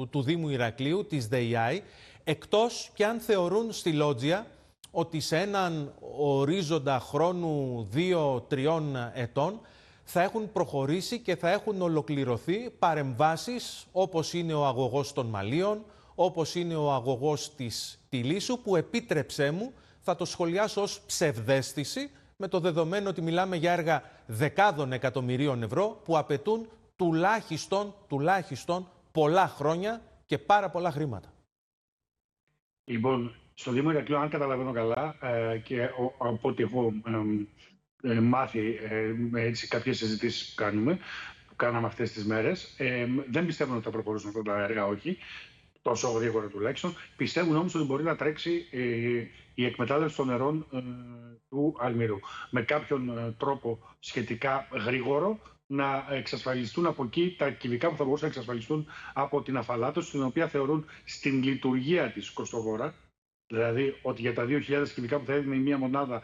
του Δήμου Ηρακλείου, της ΔΕΙΑΗ, εκτός και αν θεωρούν στη Λότζια ότι σε έναν ορίζοντα χρόνου 2-3 ετών θα έχουν προχωρήσει και θα έχουν ολοκληρωθεί παρεμβάσεις όπως είναι ο αγωγός των Μαλίων, όπως είναι ο αγωγός της Τιλίσσου, που, επίτρεψέ μου, θα το σχολιάσω ως ψευδαίσθηση, με το δεδομένο ότι μιλάμε για έργα δεκάδων εκατομμυρίων ευρώ που απαιτούν τουλάχιστον πολλά χρόνια και πάρα πολλά χρήματα. Λοιπόν, στο Δήμο Ηρακλείου, αν καταλαβαίνω καλά, και από ό,τι έχω μάθει έτσι κάποιες συζητήσεις που κάναμε αυτές τις μέρες, δεν πιστεύουν ότι θα προχωρήσουν αυτά τα έργα, όχι, τόσο γρήγορα τουλάχιστον. Πιστεύουν όμως ότι μπορεί να τρέξει η εκμετάλλευση των νερών του Αλμυρού με κάποιον τρόπο σχετικά γρήγορο, να εξασφαλιστούν από εκεί τα κυβικά που θα μπορούσαν να εξασφαλιστούν από την αφαλάτωση, την οποία θεωρούν στην λειτουργία της κοστοβόρα. Δηλαδή ότι για τα 2.000 κυβικά που θα έδινε η μία μονάδα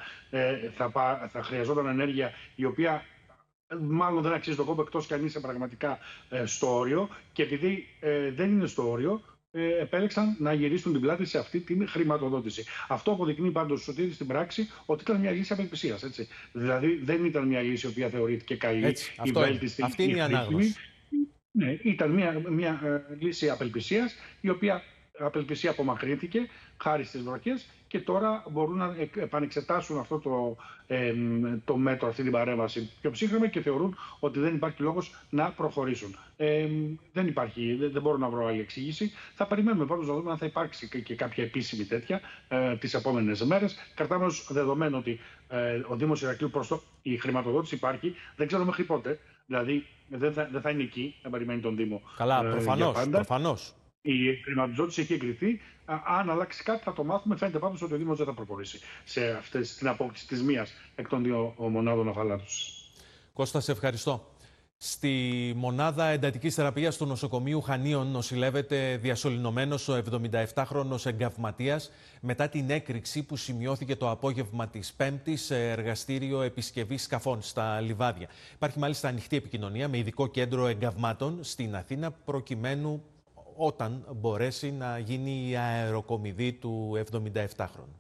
θα χρειαζόταν ενέργεια η οποία μάλλον δεν αξίζει τον κόπο, εκτός κι αν είσαι πραγματικά στο όριο. Και επειδή δεν είναι στο όριο, επέλεξαν να γυρίσουν την πλάτη σε αυτή την χρηματοδότηση. Αυτό αποδεικνύει πάντως ότι στην πράξη ότι ήταν μια λύση απελπισίας. Δηλαδή δεν ήταν μια λύση η οποία θεωρήθηκε καλή, η βέλτιστη. Αυτή είναι η ανάγνωση. Ναι, ήταν μια λύση απελπισίας, η οποία απελπισία απομακρύνθηκε χάρη στις βροχές και τώρα μπορούν να επανεξετάσουν αυτό το μέτρο, αυτή την παρέμβαση πιο ψύχρεμα, και θεωρούν ότι δεν υπάρχει λόγος να προχωρήσουν. Δεν μπορώ να βρω άλλη εξήγηση. Θα περιμένουμε πάντως να δούμε αν θα υπάρξει και κάποια επίσημη τέτοια τις επόμενες μέρες. Κρατάμε ως δεδομένο ότι ο Δήμος Ηρακλείου η χρηματοδότηση υπάρχει, δεν ξέρω μέχρι πότε. Δηλαδή δεν θα είναι εκεί να περιμένει τον Δήμο. Καλά, προφανώς. Η χρηματοδότηση έχει εγκριθεί. Αν αλλάξει κάτι θα το μάθουμε. Φαίνεται πάντως ότι ο Δήμος δεν θα προχωρήσει σε την απόκτηση της μίας εκ των δύο μονάδων αφαλάτωσης. Κώστα, σε ευχαριστώ. Στη μονάδα εντατικής θεραπείας του νοσοκομείου Χανίων νοσηλεύεται διασωληνωμένος ο 77χρονος εγκαυματίας μετά την έκρηξη που σημειώθηκε το απόγευμα της Πέμπτης σε εργαστήριο επισκευής σκαφών στα Λιβάδια. Υπάρχει μάλιστα ανοιχτή επικοινωνία με ειδικό κέντρο εγκαυμάτων στην Αθήνα, προκειμένου όταν μπορέσει να γίνει η αεροκομιδή του 77χρονου.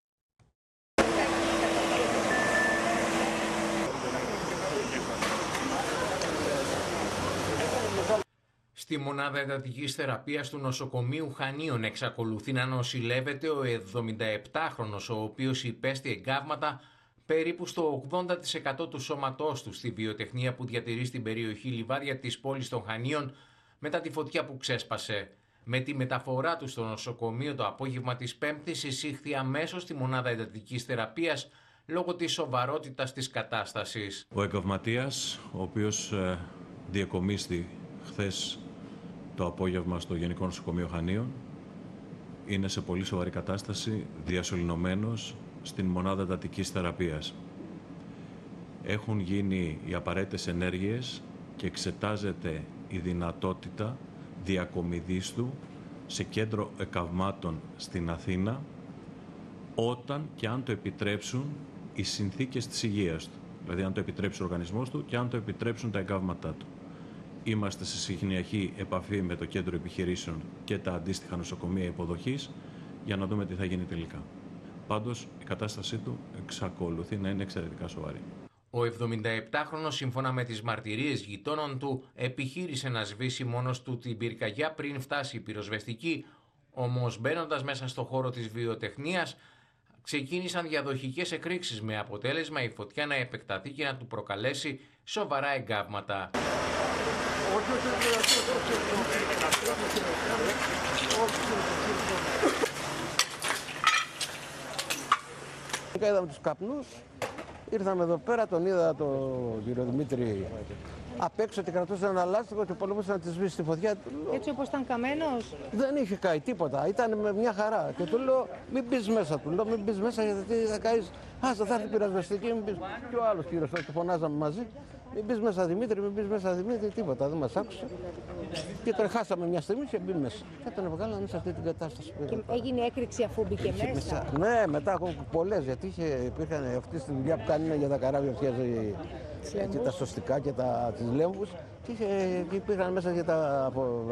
Στη μονάδα εντατικής θεραπείας του νοσοκομείου Χανίων εξακολουθεί να νοσηλεύεται ο 77χρονος, ο οποίος υπέστη εγκάβματα περίπου στο 80% του σώματός του στη βιοτεχνία που διατηρεί στην περιοχή Λιβάδια της πόλης των Χανίων μετά τη φωτιά που ξέσπασε. Με τη μεταφορά του στο νοσοκομείο το απόγευμα της Πέμπτης εισήχθη αμέσως στη μονάδα εντατικής θεραπείας λόγω της σοβαρότητας της κατάστασης. Ο εγκαυματίας, ο οποίος διακομίστη χθες το απόγευμα στο Γενικό Νοσοκομείο Χανίων, είναι σε πολύ σοβαρή κατάσταση, διασωληνωμένος στην μονάδα εντατικής θεραπείας. Έχουν γίνει οι απαραίτητες ενέργειες και εξετάζεται η δυνατότητα διακομιδής του σε κέντρο εκαυμάτων στην Αθήνα, όταν και αν το επιτρέψουν οι συνθήκες της υγείας του. Δηλαδή αν το επιτρέψει ο οργανισμός του και αν το επιτρέψουν τα εγκαύματά του. Είμαστε σε συγχνιακή επαφή με το κέντρο επιχειρήσεων και τα αντίστοιχα νοσοκομεία υποδοχής για να δούμε τι θα γίνει τελικά. Πάντως η κατάστασή του εξακολουθεί να είναι εξαιρετικά σοβαρή. Ο 77χρονος, σύμφωνα με τις μαρτυρίες γειτόνων του, επιχείρησε να σβήσει μόνος του την πυρκαγιά πριν φτάσει η πυροσβεστική, όμως μπαίνοντας μέσα στο χώρο της βιοτεχνίας, ξεκίνησαν διαδοχικές εκρήξεις με αποτέλεσμα η φωτιά να επεκταθεί και να του προκαλέσει σοβαρά εγκάβματα. Είδαμε τους καπνούς, ήρθαμε εδώ πέρα, τον είδα τον κύριο Δημήτρη απ' έξω ότι κρατούσε ένα λάστιχο και πολεμούσε να τη σβήσει τη φωτιά. Έτσι όπως ήταν καμένος. Δεν είχε καεί τίποτα, ήταν με μια χαρά. Και του λέω μην μπεις μέσα, μην μπεις μέσα γιατί θα καείς. Άστα, θα έρθει πυροσβεστική, μην μπεις. Και ο άλλος κύριος, το φωνάζαμε μαζί. Μην μπεις μέσα Δημήτρη, μην μπεις μέσα Δημήτρη, τίποτα, δεν μας άκουσε. Και τον χάσαμε μια στιγμή και μπει μέσα. Και τον βγάλαμε σε αυτή την κατάσταση. Και έγινε έκρηξη αφού μπήκε μέσα. Ναι, μετά ακόμα πολλές, γιατί υπήρχαν αυτή τη δουλειά που κάνει για τα καράβια, φτιάζει και τα σωστικά και τις λέμβους. Και υπήρχαν μέσα για τα